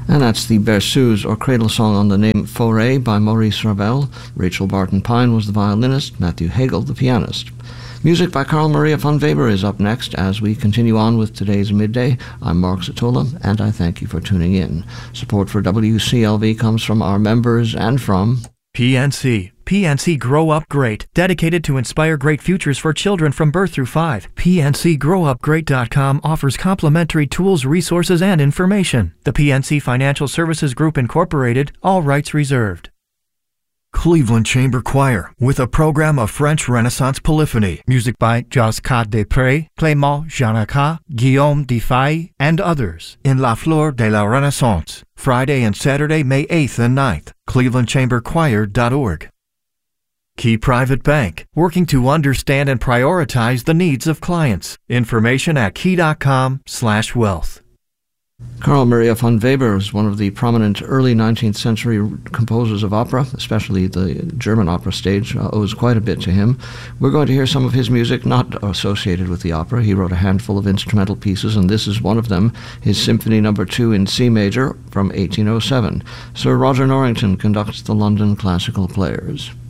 And that's the Berceuse or Cradle Song on the name Forêt by Maurice Ravel. Rachel Barton Pine was the violinist, Matthew Hagel the pianist. Music by Carl Maria von Weber is up next as we continue on with today's Midday. I'm Mark Zatola, and I thank you for tuning in. Support for WCLV comes from our members and from PNC. PNC Grow Up Great, dedicated to inspire great futures for children from birth through 5. PNCGrowUpGreat.com offers complimentary tools, resources, and information. The PNC Financial Services Group Incorporated, all rights reserved. Cleveland Chamber Choir, with a program of French Renaissance polyphony. Music by Josquin Després, Clément Janaca, Guillaume Defaille, and others. In La Fleur de la Renaissance. Friday and Saturday, May 8th and 9th. ClevelandChamberChoir.org. Key Private Bank, working to understand and prioritize the needs of clients. Information at key.com/wealth. Carl Maria von Weber was one of the prominent early 19th century composers of opera, especially the German opera stage owes quite a bit to him. We're going to hear some of his music not associated with the opera. He wrote a handful of instrumental pieces, and this is one of them, his Symphony No. 2 in C major from 1807. Sir Roger Norrington conducts the London Classical Players.